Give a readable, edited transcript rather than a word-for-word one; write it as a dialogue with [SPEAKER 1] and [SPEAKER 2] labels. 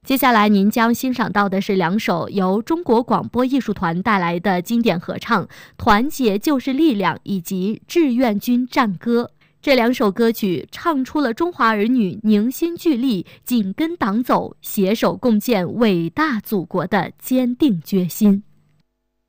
[SPEAKER 1] 接下来您将欣赏到的是2首由中国广播艺术团带来的经典合唱《团结就是力量》以及《志愿军战歌》。这2首歌曲唱出了中华儿女凝心聚力、紧跟党走、携手共建伟大祖国的坚定决心。